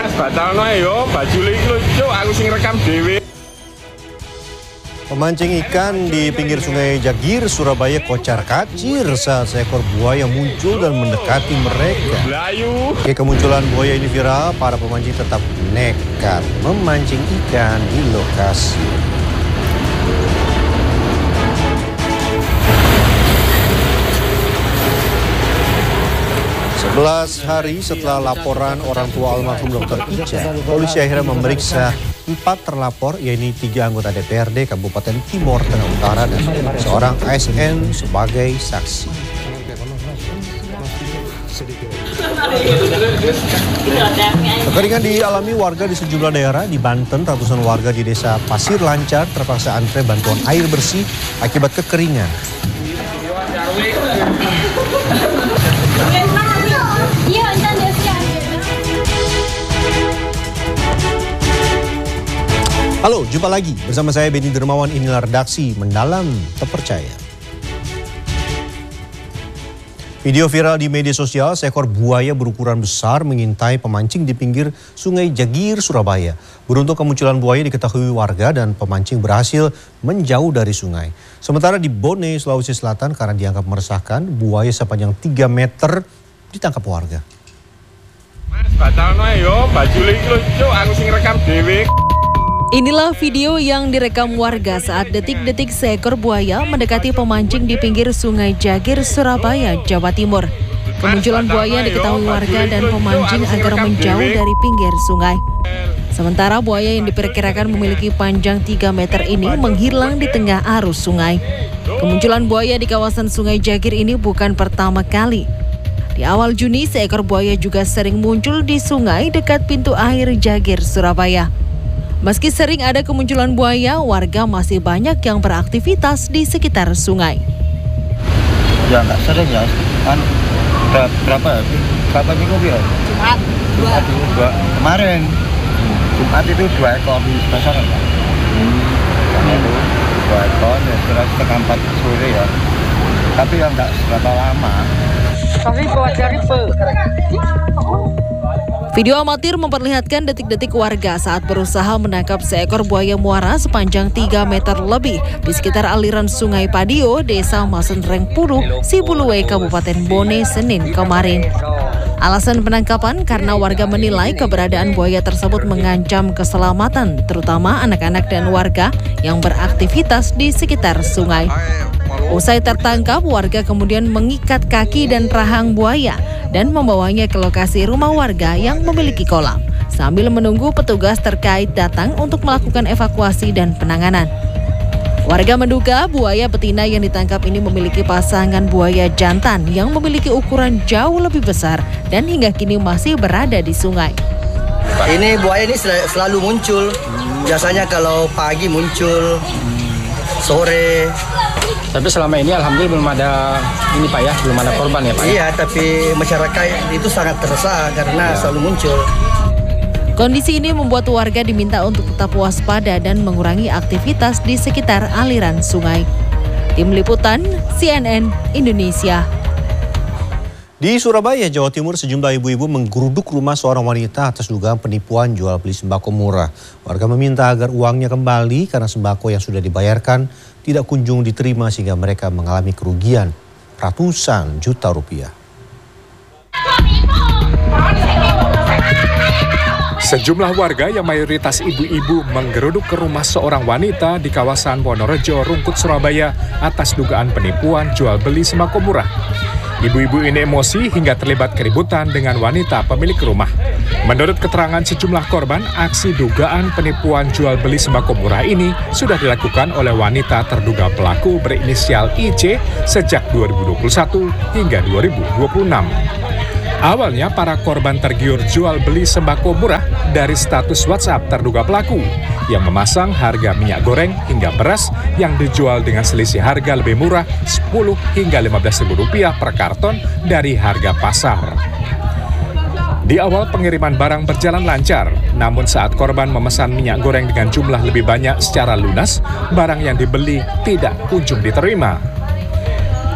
Mas, batalno yo, baju iki lho, Cuk, aku sing rekam dhewe. Pemancing ikan di pinggir Sungai Jagir, Surabaya kocar-kacir saat seekor buaya muncul dan mendekati mereka. Kemunculan buaya ini viral, para pemancing tetap nekat memancing ikan di lokasi. Sebelas hari setelah laporan orang tua almarhum Dr. Ica, polisi akhirnya memeriksa 4 terlapor, yaitu 3 anggota DPRD Kabupaten Timor Tengah Utara dan seorang ASN sebagai saksi. Kekeringan dialami warga di sejumlah daerah. Di Banten, ratusan warga di desa Pasir Lancar terpaksa antre bantuan air bersih akibat kekeringan. Halo, jumpa lagi bersama saya Benny Dermawan. Inilah redaksi Mendalam Terpercaya. Video viral di media sosial, seekor buaya berukuran besar mengintai pemancing di pinggir Sungai Jagir, Surabaya. Beruntung kemunculan buaya diketahui warga dan pemancing berhasil menjauh dari sungai. Sementara di Bone, Sulawesi Selatan, karena dianggap meresahkan, buaya sepanjang 3 meter ditangkap warga. Mas, batalno yo, baju iki lho, Cuk, aku sing rekam dhewe. Inilah video yang direkam warga saat detik-detik seekor buaya mendekati pemancing di pinggir Sungai Jagir, Surabaya, Jawa Timur. Kemunculan buaya diketahui warga dan pemancing agar menjauh dari pinggir sungai. Sementara buaya yang diperkirakan memiliki panjang 3 meter ini menghilang di tengah arus sungai. Kemunculan buaya di kawasan Sungai Jagir ini bukan pertama kali. Di awal Juni, seekor buaya juga sering muncul di sungai dekat pintu air Jagir, Surabaya. Meski sering ada kemunculan buaya, warga masih banyak yang beraktivitas di sekitar sungai. Ya nggak sering ya, kan berapa minggu ya? Jumat 2 kemarin. Jumat itu 2 ekor di pasaran. Karena itu 2 ekor ya sekitar setengah 4 sore ya. Tapi yang nggak seberapa lama. Video amatir memperlihatkan detik-detik warga saat berusaha menangkap seekor buaya muara sepanjang 3 meter lebih di sekitar aliran Sungai Padio, Desa Masenreng Puru, Sibuluwe, Kabupaten Bone, Senin kemarin. Alasan penangkapan karena warga menilai keberadaan buaya tersebut mengancam keselamatan, terutama anak-anak dan warga yang beraktivitas di sekitar sungai. Usai tertangkap, warga kemudian mengikat kaki dan rahang buaya dan membawanya ke lokasi rumah warga yang memiliki kolam, sambil menunggu petugas terkait datang untuk melakukan evakuasi dan penanganan. Warga menduga buaya betina yang ditangkap ini memiliki pasangan buaya jantan yang memiliki ukuran jauh lebih besar dan hingga kini masih berada di sungai. Ini buaya ini selalu muncul, biasanya kalau pagi muncul, sore. Tapi selama ini alhamdulillah belum ada ini Pak ya, belum ada korban ya Pak? Iya, tapi masyarakat itu sangat resah karena selalu muncul. Kondisi ini membuat warga diminta untuk tetap waspada dan mengurangi aktivitas di sekitar aliran sungai. Tim Liputan CNN Indonesia. Di Surabaya, Jawa Timur, sejumlah ibu-ibu menggeruduk rumah seorang wanita atas dugaan penipuan jual beli sembako murah. Warga meminta agar uangnya kembali karena sembako yang sudah dibayarkan tidak kunjung diterima sehingga mereka mengalami kerugian ratusan juta rupiah. Sejumlah warga yang mayoritas ibu-ibu menggeruduk ke rumah seorang wanita di kawasan Wonorejo, Rungkut, Surabaya atas dugaan penipuan jual beli sembako murah. Ibu-ibu ini emosi hingga terlibat keributan dengan wanita pemilik rumah. Menurut keterangan sejumlah korban, aksi dugaan penipuan jual beli sembako murah ini sudah dilakukan oleh wanita terduga pelaku berinisial IC sejak 2021 hingga 2026. Awalnya para korban tergiur jual beli sembako murah dari status WhatsApp terduga pelaku yang memasang harga minyak goreng hingga beras yang dijual dengan selisih harga lebih murah Rp10 hingga Rp15.000 per karton dari harga pasar. Di awal pengiriman barang berjalan lancar, namun saat korban memesan minyak goreng dengan jumlah lebih banyak secara lunas, barang yang dibeli tidak kunjung diterima.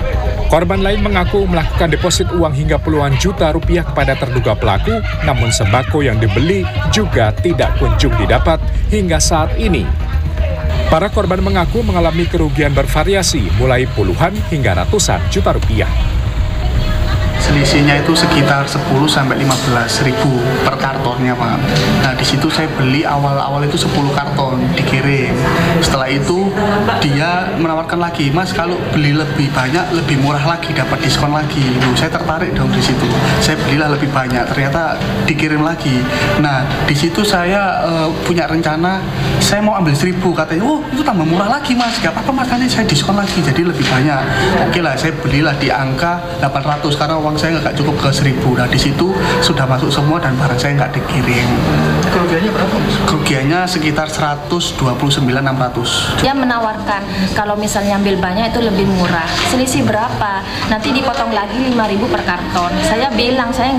Korban lain mengaku melakukan deposit uang hingga puluhan juta rupiah kepada terduga pelaku, namun sembako yang dibeli juga tidak kunjung didapat hingga saat ini. Para korban mengaku mengalami kerugian bervariasi, mulai puluhan hingga ratusan juta rupiah. Selisihnya itu sekitar 10 sampai 15 ribu per kartonnya, Pak. Nah, di situ saya beli awal-awal itu 10 karton dikirim. Setelah itu dia menawarkan lagi, "Mas, kalau beli lebih banyak lebih murah lagi, dapat diskon lagi." Saya tertarik dong di situ. Saya belilah lebih banyak, ternyata dikirim lagi. Nah, di situ saya punya rencana, saya mau ambil 1000, katanya, "Oh, itu tambah murah lagi, Mas. Gak apa-apa, Mas, nanti saya diskon lagi, jadi lebih banyak." Oke lah, saya belilah di angka 800 karena uang saya nggak cukup ke 1000. Nah, di situ sudah masuk semua dan barang saya nggak dikirim. Kerugiannya berapa, Mas? Kerugiannya sekitar 129.600. Dia menawarkan kalau misalnya ambil banyak itu lebih murah. Selisih berapa? Nanti dipotong lagi 5.000 per karton. Saya bilang saya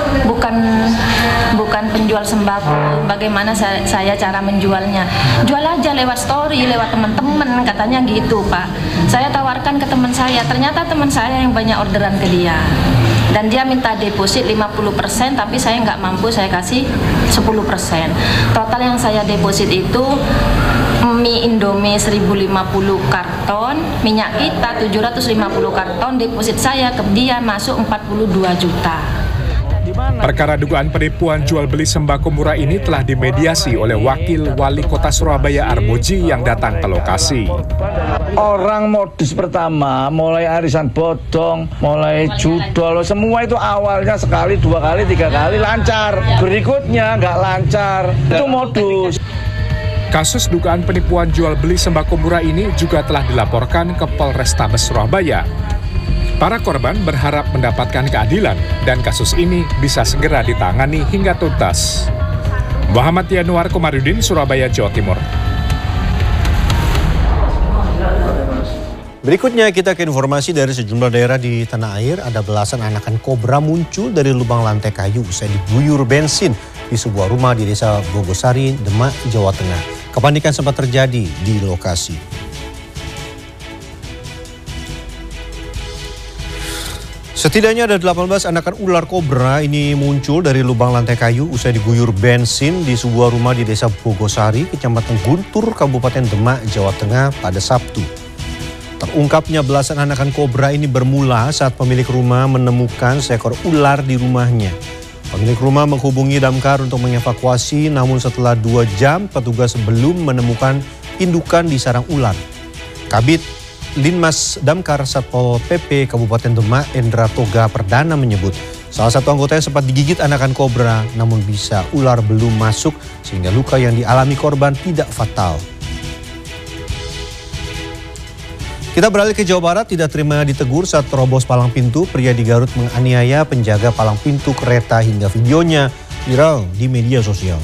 bukan penjual sembako. Bagaimana saya cara menjualnya? Jual aja lewat story, lewat teman-teman, katanya gitu, Pak. Saya tawarkan ke teman saya. Ternyata teman saya yang banyak orderan ke dia. Dan dia minta deposit 50%, tapi saya nggak mampu, saya kasih 10%. Total yang saya deposit itu mie Indomie 1050 karton, minyak kita 750 karton, deposit saya ke dia masuk 42 juta. Perkara dugaan penipuan jual beli sembako murah ini telah dimediasi oleh Wakil Wali Kota Surabaya Armuji yang datang ke lokasi. Orang modus pertama, mulai arisan bodong, mulai judol, semua itu awalnya sekali, 2 kali, 3 kali lancar. Berikutnya nggak lancar, itu modus. Kasus dugaan penipuan jual beli sembako murah ini juga telah dilaporkan ke Polrestabes Surabaya. Para korban berharap mendapatkan keadilan dan kasus ini bisa segera ditangani hingga tuntas. Muhammad Yanuar Komarudin, Surabaya, Jawa Timur. Berikutnya kita ke informasi dari sejumlah daerah di tanah air. Ada belasan anakan kobra muncul dari lubang lantai kayu usai diguyur bensin di sebuah rumah di desa Bogosari, Demak, Jawa Tengah. Kepanikan sempat terjadi di lokasi. Setidaknya ada 18 anakan ular kobra ini muncul dari lubang lantai kayu usai diguyur bensin di sebuah rumah di desa Bogosari, Kecamatan Guntur, Kabupaten Demak, Jawa Tengah pada Sabtu. Terungkapnya belasan anakan kobra ini bermula saat pemilik rumah menemukan seekor ular di rumahnya. Pemilik rumah menghubungi damkar untuk mengevakuasi, namun setelah 2 jam petugas belum menemukan indukan di sarang ular. Kabid Linmas Damkar Satpol PP Kabupaten Demak Endra Toga Perdana menyebut salah satu anggotanya sempat digigit anakan kobra, namun bisa ular belum masuk sehingga luka yang dialami korban tidak fatal. Kita beralih ke Jawa Barat. Tidak terima ditegur saat terobos palang pintu, pria di Garut menganiaya penjaga palang pintu kereta hingga videonya viral di media sosial.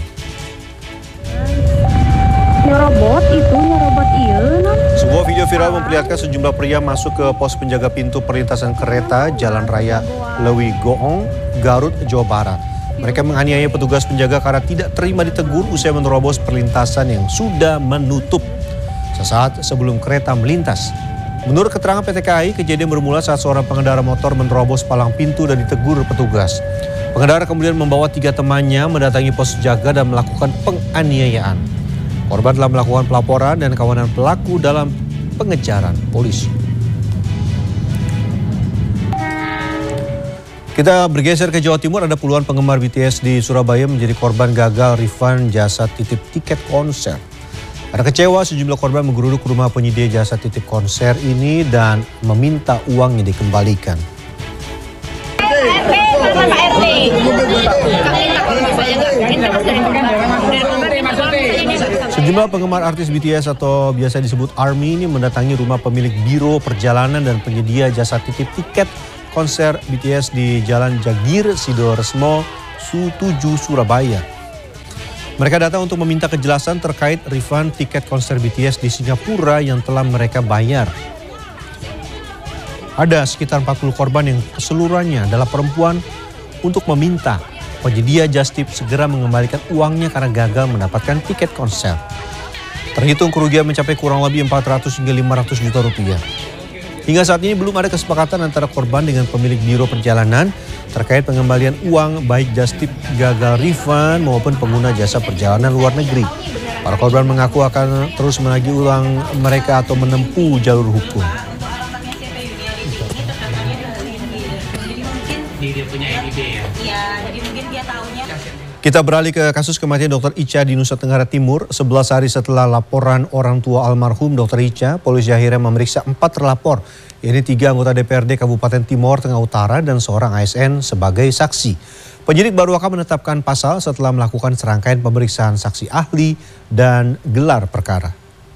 Sebuah video viral memperlihatkan sejumlah pria masuk ke pos penjaga pintu perlintasan kereta Jalan Raya Lewi Goong, Garut, Jawa Barat. Mereka menganiaya petugas penjaga karena tidak terima ditegur usai menerobos perlintasan yang sudah menutup sesaat sebelum kereta melintas. Menurut keterangan PT KAI, kejadian bermula saat seorang pengendara motor menerobos palang pintu dan ditegur petugas. Pengendara kemudian membawa 3 temannya mendatangi pos jaga dan melakukan penganiayaan. Korban telah melakukan pelaporan dan kawanan pelaku dalam pengejaran polisi. Kita bergeser ke Jawa Timur. Ada puluhan penggemar BTS di Surabaya menjadi korban gagal refund jasa titip tiket konser. Ada kecewa, sejumlah korban menggeruduk rumah penyedia jasa titip konser ini dan meminta uangnya dikembalikan. Sejumlah penggemar artis BTS atau biasa disebut ARMY ini mendatangi rumah pemilik biro perjalanan dan penyedia jasa titip tiket konser BTS di Jalan Jagir Sidoresmo, Su7, Surabaya. Mereka datang untuk meminta kejelasan terkait refund tiket konser BTS di Singapura yang telah mereka bayar. Ada sekitar 40 korban yang keseluruhannya adalah perempuan untuk meminta penyedia just tip segera mengembalikan uangnya karena gagal mendapatkan tiket konser. Terhitung kerugian mencapai kurang lebih 400 hingga 500 juta rupiah. Hingga saat ini belum ada kesepakatan antara korban dengan pemilik biro perjalanan terkait pengembalian uang baik just tip gagal refund maupun pengguna jasa perjalanan luar negeri. Para korban mengaku akan terus menagih uang mereka atau menempuh jalur hukum. Kita beralih ke kasus kematian Dr. Ica di Nusa Tenggara Timur. 11 hari setelah laporan orang tua almarhum Dr. Ica, polisi akhirnya memeriksa 4 terlapor, yaitu 3 anggota DPRD Kabupaten Timor Tengah Utara dan seorang ASN sebagai saksi. Penyidik baru akan menetapkan pasal setelah melakukan serangkaian pemeriksaan saksi ahli dan gelar perkara.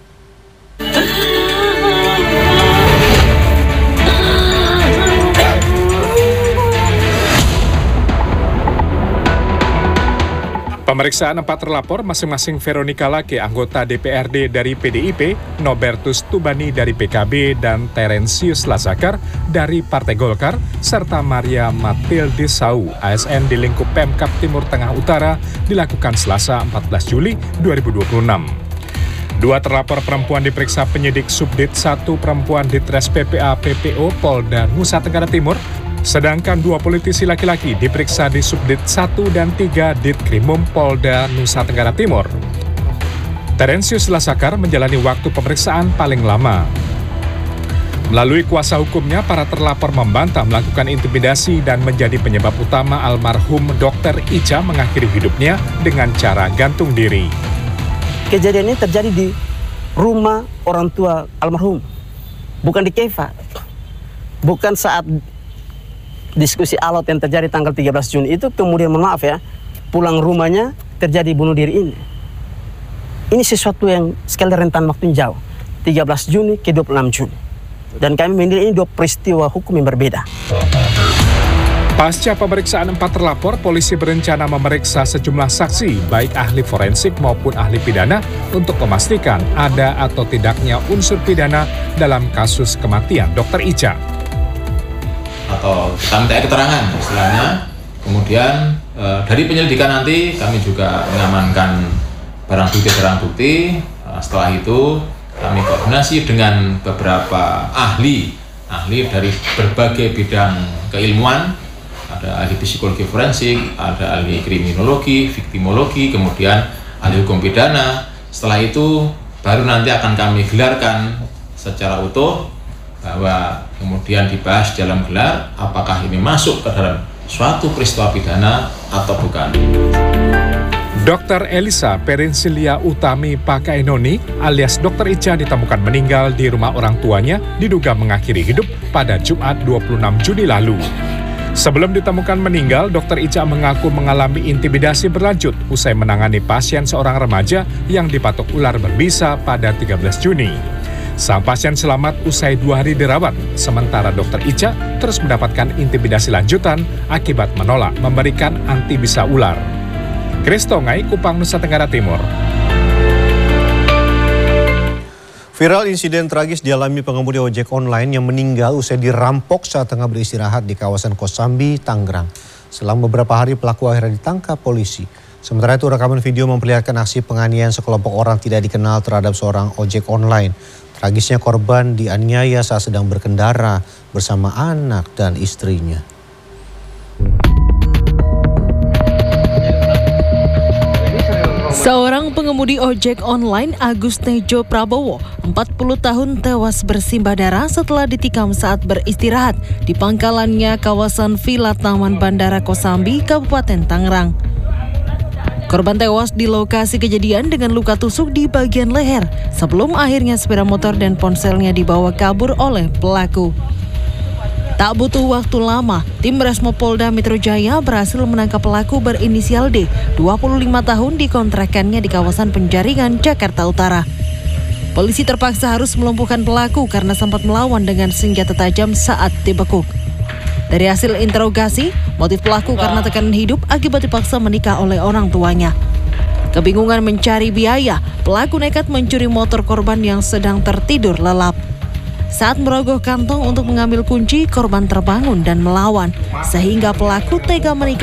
Pemeriksaan 4 terlapor masing-masing Veronica Lake, anggota DPRD dari PDIP, Nobertus Tubani dari PKB, dan Terensius Lazakar dari Partai Golkar, serta Maria Matilde Sau, ASN di lingkup Pemkab Timur Tengah Utara, dilakukan Selasa 14 Juli 2026. 2 terlapor perempuan diperiksa penyidik Subdit 1 Perempuan Ditres PPA PPO Polda Nusa Tenggara Timur, sedangkan 2 politisi laki-laki diperiksa di Subdit 1 dan 3 Ditkrimum Polda Nusa Tenggara Timur. Terensius Lazakar menjalani waktu pemeriksaan paling lama. Melalui kuasa hukumnya, para terlapor membantah melakukan intimidasi dan menjadi penyebab utama almarhum Dr. Ica mengakhiri hidupnya dengan cara gantung diri. Kejadian ini terjadi di rumah orang tua almarhum, bukan di Keva. Bukan saat diskusi alot yang terjadi tanggal 13 Juni itu, kemudian mohon maaf ya, pulang rumahnya terjadi bunuh diri ini. Ini sesuatu yang skala rentan waktu jauh, 13 Juni ke 26 Juni. Dan kami menilai ini 2 peristiwa hukum yang berbeda. Pasca pemeriksaan 4 terlapor, polisi berencana memeriksa sejumlah saksi, baik ahli forensik maupun ahli pidana, untuk memastikan ada atau tidaknya unsur pidana dalam kasus kematian Dr. Ica. Atau kita minta keterangan istilahnya. Kemudian dari penyelidikan nanti kami juga mengamankan barang bukti. Setelah itu kami koordinasi dengan beberapa ahli dari berbagai bidang keilmuan. Ada ahli psikologi forensik, ada ahli kriminologi, viktimologi, kemudian ahli hukum pidana. Setelah itu baru nanti akan kami gelarkan secara utuh, bahwa kemudian dibahas dalam gelar apakah ini masuk ke dalam suatu peristiwa pidana atau bukan. Dr. Elisa Perensilia Utami Pakainoni alias Dr. Ica ditemukan meninggal di rumah orang tuanya, diduga mengakhiri hidup pada Jumat 26 Juni lalu. Sebelum ditemukan meninggal, Dr. Ica mengaku mengalami intimidasi berlanjut usai menangani pasien seorang remaja yang dipatok ular berbisa pada 13 Juni. Sang pasien selamat usai 2 hari dirawat, sementara Dr. Ica terus mendapatkan intimidasi lanjutan akibat menolak memberikan antibisa ular. Kristongai, Kupang, Nusa Tenggara Timur. Viral insiden tragis dialami pengemudi ojek online yang meninggal usai dirampok saat tengah beristirahat di kawasan Kosambi, Tangerang. Selang beberapa hari pelaku akhirnya ditangkap polisi. Sementara itu rekaman video memperlihatkan aksi penganiayaan sekelompok orang tidak dikenal terhadap seorang ojek online. Tragisnya korban dianiaya saat sedang berkendara bersama anak dan istrinya. Seorang pengemudi ojek online Agus Tejo Prabowo, 40 tahun tewas bersimbah darah setelah ditikam saat beristirahat di pangkalannya kawasan Villa Taman Bandara Kosambi, Kabupaten Tangerang. Korban tewas di lokasi kejadian dengan luka tusuk di bagian leher sebelum akhirnya sepeda motor dan ponselnya dibawa kabur oleh pelaku. Tak butuh waktu lama, tim Resmo Polda Metro Jaya berhasil menangkap pelaku berinisial D, 25 tahun di kontrakannya di kawasan Penjaringan, Jakarta Utara. Polisi terpaksa harus melumpuhkan pelaku karena sempat melawan dengan senjata tajam saat dibekuk. Dari hasil interogasi, motif pelaku karena tekanan hidup akibat dipaksa menikah oleh orang tuanya. Kebingungan mencari biaya, pelaku nekat mencuri motor korban yang sedang tertidur lelap. Saat merogoh kantong untuk mengambil kunci, korban terbangun dan melawan, sehingga pelaku tega menikah